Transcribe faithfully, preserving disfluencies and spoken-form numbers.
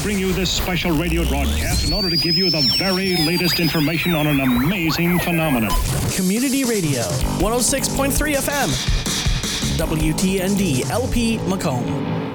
bring you this special radio broadcast in order to give you the very latest information on an amazing phenomenon. Community Radio, one oh six point three F M, W T N D L P Macomb.